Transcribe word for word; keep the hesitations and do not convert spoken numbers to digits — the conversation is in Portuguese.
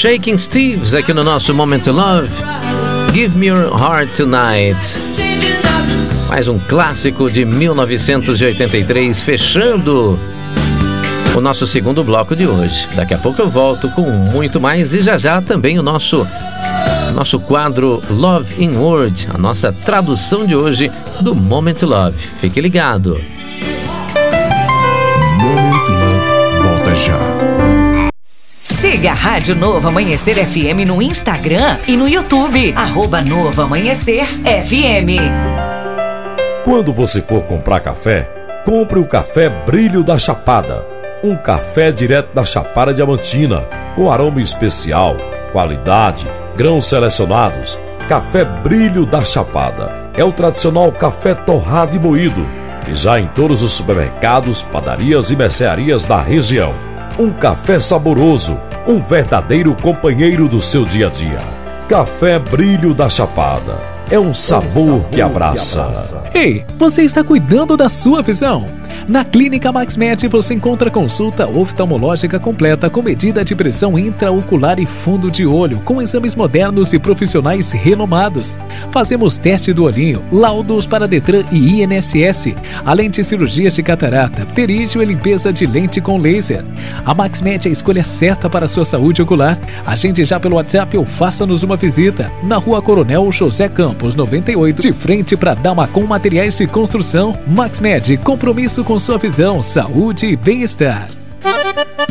Shaking Steves aqui no nosso Moment to Love. Give Me Your Heart Tonight. Mais um clássico de mil novecentos e oitenta e três, fechando o nosso segundo bloco de hoje. Daqui a pouco eu volto com muito mais e já já também o nosso, nosso quadro Love in Word, a nossa tradução de hoje do Moment to Love. Fique ligado. Moment to Love volta já. Siga a Rádio Novo Amanhecer F M no Instagram e no YouTube, arroba Novo Amanhecer F M. Quando você for comprar café, compre o café Brilho da Chapada. Um café direto da Chapada Diamantina, com aroma especial, qualidade, grãos selecionados. Café Brilho da Chapada é o tradicional café torrado e moído, e já em todos os supermercados, padarias e mercearias da região. Um café saboroso, um verdadeiro companheiro do seu dia a dia. Café Brilho da Chapada é um sabor que abraça. Ei, você está cuidando da sua visão? Na Clínica MaxMed você encontra consulta oftalmológica completa com medida de pressão intraocular e fundo de olho, com exames modernos e profissionais renomados. Fazemos teste do olhinho, laudos para Detran e I N S S, além de cirurgias de catarata, pterígio e limpeza de lente com laser. A MaxMed é a escolha certa para a sua saúde ocular. Agende já pelo WhatsApp ou faça-nos uma visita. Na Rua Coronel José Campos, noventa e oito, de frente para Damacom Materiais de Construção. MaxMed, compromisso com sua visão, saúde e bem-estar.